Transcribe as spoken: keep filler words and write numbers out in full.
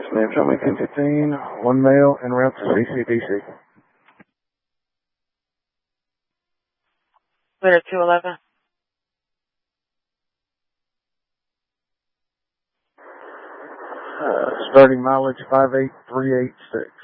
Ma'am, show me ten fifteen, one male en route to C C D C. Clear two eleven. Uh, starting mileage five eight three eight six.